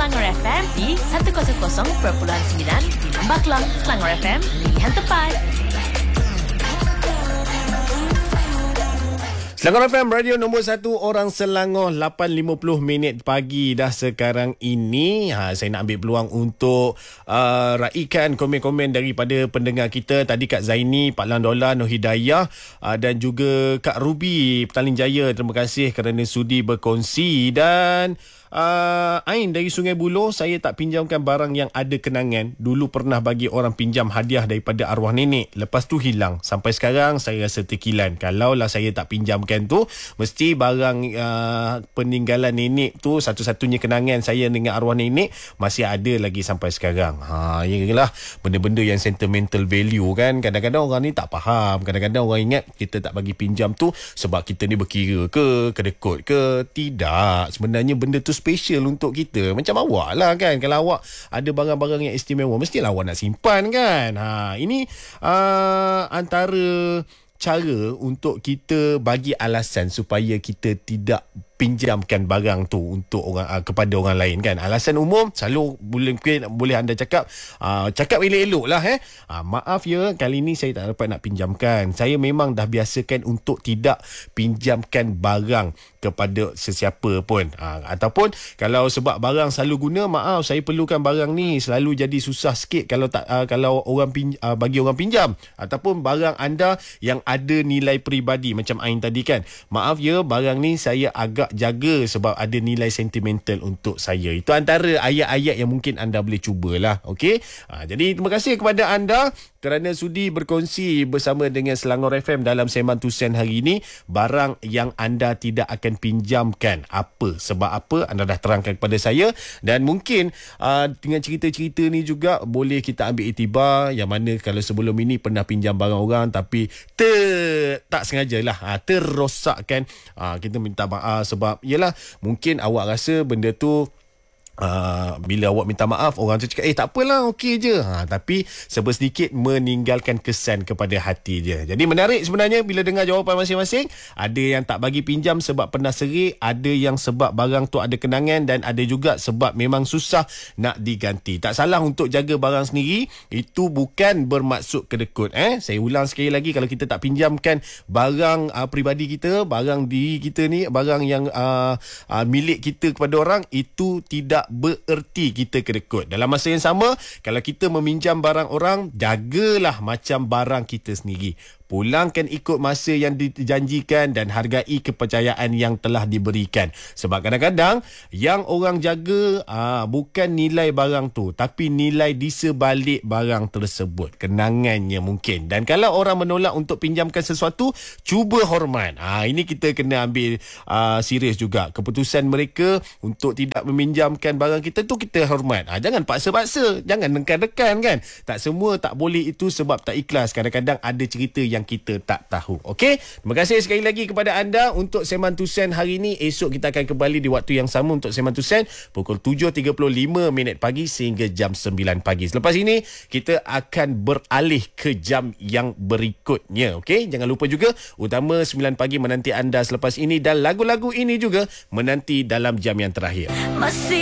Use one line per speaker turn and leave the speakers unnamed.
Selangor FM di 100.9 di Lembah Kelang. Selangor FM, pilihan tepat.
Selangor FM, radio nombor 1 orang Selangor. 8.50 minit pagi dah sekarang ini. Saya nak ambil peluang untuk raikan komen-komen daripada pendengar kita. Tadi Kak Zaini, Pak Landola, Noh Hidayah dan juga Kak Ruby Petaling Jaya. Terima kasih kerana sudi berkongsi. Dan Ain dari Sungai Buloh, saya tak pinjamkan barang yang ada kenangan. Dulu pernah bagi orang pinjam hadiah daripada arwah nenek, lepas tu hilang. Sampai sekarang saya rasa terkilan. Kalaulah saya tak pinjamkan tu, mesti barang peninggalan nenek tu, satu-satunya kenangan saya dengan arwah nenek, masih ada lagi sampai sekarang. Yalah, benda-benda yang sentimental value kan. Kadang-kadang orang ni tak faham. Kadang-kadang orang ingat kita tak bagi pinjam tu sebab kita ni berkira ke, kedekut ke. Tidak. Sebenarnya benda tu special untuk kita. Macam awak lah kan. Kalau awak ada barang-barang yang istimewa, mestilah awak nak simpan kan. Ini antara cara untuk kita bagi alasan supaya kita tidak pinjamkan barang tu untuk orang kepada orang lain kan. Alasan umum selalu boleh anda cakap elok-elok lah maaf ya, kali ni saya tak dapat nak pinjamkan. Saya memang dah biasakan untuk tidak pinjamkan barang kepada sesiapa pun. Ataupun kalau sebab barang selalu guna, maaf saya perlukan barang ni, selalu jadi susah sikit kalau orang bagi orang pinjam. Ataupun barang anda yang ada nilai peribadi macam Ain tadi kan, maaf ya, barang ni saya agak jaga sebab ada nilai sentimental untuk saya. Itu antara ayat-ayat yang mungkin anda boleh cubalah. Okey. Jadi terima kasih kepada anda kerana sudi berkongsi bersama dengan Selangor FM dalam Sembang Tusen hari ini. Barang yang anda tidak akan pinjamkan, apa, sebab apa, anda dah terangkan kepada saya. Dan mungkin dengan cerita-cerita ni juga boleh kita ambil iktibar, yang mana kalau sebelum ini pernah pinjam barang orang tapi tak sengajalah terrosakkan. Kita minta maaf sebab yelah, mungkin awak rasa benda tu bila awak minta maaf, orang tu cakap tak apalah, okey je. Tapi sebersedikit meninggalkan kesan kepada hati je. Jadi menarik sebenarnya bila dengar jawapan masing-masing. Ada yang tak bagi pinjam sebab pernah serik, ada yang sebab barang tu ada kenangan, dan ada juga sebab memang susah nak diganti. Tak salah untuk jaga barang sendiri, itu bukan bermaksud kedekut. Saya ulang sekali lagi, kalau kita tak pinjamkan barang peribadi kita, barang diri kita ni, barang yang milik kita kepada orang, itu tidak bererti kita kedekut. Dalam masa yang sama, kalau kita meminjam barang orang, jagalah macam barang kita sendiri. Pulangkan ikut masa yang dijanjikan dan hargai kepercayaan yang telah diberikan. Sebab kadang-kadang yang orang jaga bukan nilai barang tu, tapi nilai di sebalik barang tersebut, kenangannya mungkin. Dan kalau orang menolak untuk pinjamkan sesuatu, cuba hormat. Ini kita kena ambil serius juga. Keputusan mereka untuk tidak meminjamkan barang kita tu, kita hormat. Jangan paksa-paksa, jangan nekan-nekan kan. Tak semua tak boleh itu sebab tak ikhlas. Kadang-kadang ada cerita yang kita tak tahu. Okey, terima kasih sekali lagi kepada anda untuk Sembang Tusen hari ini. Esok kita akan kembali di waktu yang sama untuk Sembang Tusen pukul 7.35 minit pagi sehingga jam 9 pagi. Selepas ini kita akan beralih ke jam yang berikutnya. Okey, jangan lupa juga Utama 9 pagi menanti anda selepas ini, dan lagu-lagu ini juga menanti dalam jam yang terakhir.